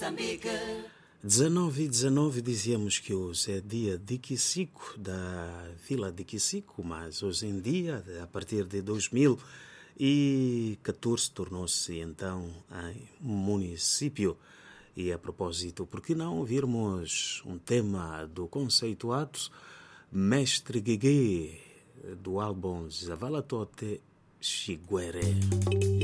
19 dizíamos que hoje é dia de Quicico, da Vila de Quicico, mas hoje em dia, a partir de 2014, tornou-se então em município. E a propósito, por que não ouvirmos um tema do conceituado Mestre Gueguê, do álbum Zavalatote Chiguere?